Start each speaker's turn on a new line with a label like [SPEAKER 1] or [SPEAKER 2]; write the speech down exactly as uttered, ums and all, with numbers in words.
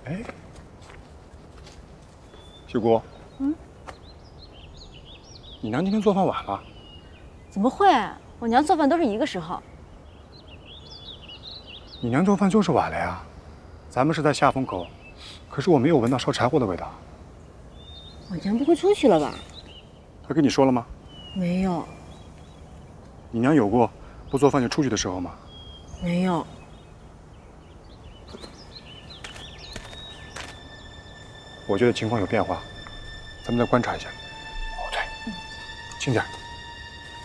[SPEAKER 1] 哎，秀姑，
[SPEAKER 2] 嗯，
[SPEAKER 1] 你娘今天做饭晚了？
[SPEAKER 2] 怎么会？我娘做饭都是一个时候。
[SPEAKER 1] 你娘做饭就是晚了呀。咱们是在下风口，可是我没有闻到烧柴火的味道。
[SPEAKER 2] 我娘不会出去了吧？
[SPEAKER 1] 她跟你说了吗？
[SPEAKER 2] 没有，
[SPEAKER 1] 你娘有过不做饭就出去的时候吗？
[SPEAKER 2] 没有。
[SPEAKER 1] 我觉得情况有变化，咱们再观察一下。哦，对，轻点。